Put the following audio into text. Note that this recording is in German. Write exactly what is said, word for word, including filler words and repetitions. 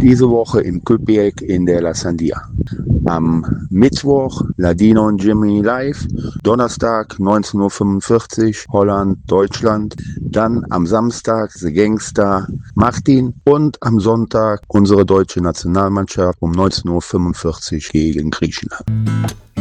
diese Woche in Köpenick in der La Sandia. Am Mittwoch Ladino und Jimmy live, Donnerstag neunzehn Uhr fünfundvierzig Holland, Deutschland, dann am Samstag The Gangster Martin und am Sonntag unsere deutsche Nationalmannschaft um neunzehn Uhr fünfundvierzig gegen Griechenland.